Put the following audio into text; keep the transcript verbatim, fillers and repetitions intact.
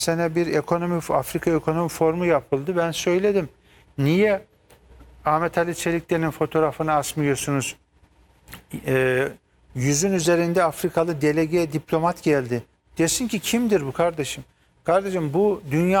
sene bir ekonomi Afrika ekonomi forumu yapıldı. Ben söyledim. Niye Ahmet Ali Çelikler'in fotoğrafını asmıyorsunuz? Ee, yüzün üzerinde Afrikalı delege diplomat geldi. Desin ki kimdir bu kardeşim? Kardeşim bu dünya